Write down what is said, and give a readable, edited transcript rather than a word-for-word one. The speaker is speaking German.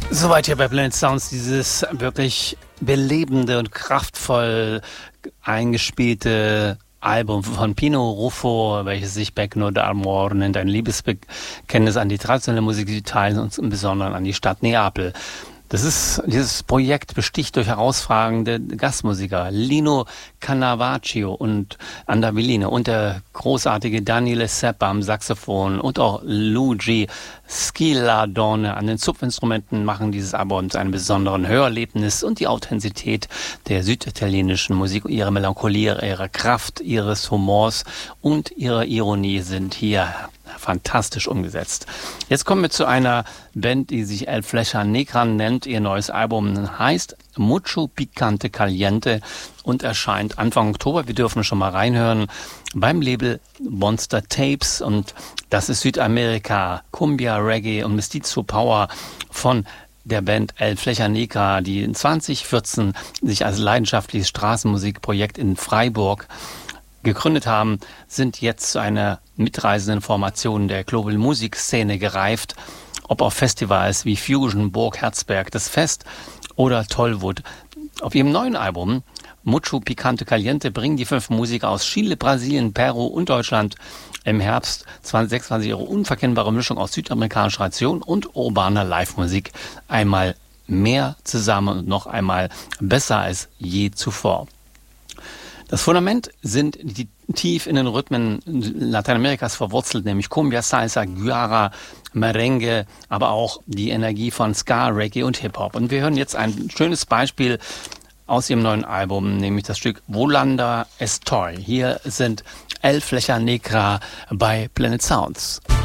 Soweit hier bei Planet Sounds, dieses wirklich belebende und kraftvoll eingespielte Album von Pino Ruffo, welches sich Bec no d'Amor nennt, ein Liebesbekenntnis an die traditionelle Musik Italiens und im Besonderen an die Stadt Neapel. Dieses Projekt besticht durch herausragende Gastmusiker, Lino Cannavaccio und Andavellino und der großartige Daniele Seppa am Saxophon und auch Luigi Schiladone an den Zupfinstrumenten machen dieses Album zu einem besonderen Hörerlebnis, und die Authentizität der süditalienischen Musik, ihre Melancholie, ihre Kraft, ihres Humors und ihre Ironie sind hier fantastisch umgesetzt. Jetzt kommen wir zu einer Band, die sich El Flecha Negra nennt. Ihr neues Album heißt Mucho Picante Caliente und erscheint Anfang Oktober. Wir dürfen schon mal reinhören beim Label Monster Tapes, und das ist Südamerika, Cumbia, Reggae und Mestizo Power von der Band El Flecha Negra, die in 2014 sich als leidenschaftliches Straßenmusikprojekt in Freiburg gegründet haben, sind jetzt zu einer mitreisenden Formation der Global Musikszene gereift, ob auf Festivals wie Fusion, Burg Herzberg, das Fest oder Tollwood. Auf ihrem neuen Album Mucho Picante Caliente bringen die 5 Musiker aus Chile, Brasilien, Peru und Deutschland im Herbst 2026 ihre unverkennbare Mischung aus südamerikanischer Tradition und urbaner Live-Musik einmal mehr zusammen und noch einmal besser als je zuvor. Das Fundament sind die tief in den Rhythmen Lateinamerikas verwurzelt, nämlich Cumbia, Salsa, Guara, Merengue, aber auch die Energie von Ska, Reggae und Hip-Hop. Und wir hören jetzt ein schönes Beispiel aus ihrem neuen Album, nämlich das Stück Volanda Estoy. Hier sind El Flecha Negra bei Planet Sounds.